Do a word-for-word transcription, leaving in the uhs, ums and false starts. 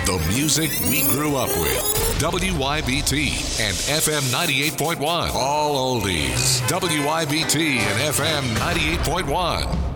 The music we grew up with. W Y B T and F M ninety-eight point one. All oldies. W Y B T and F M ninety-eight point one.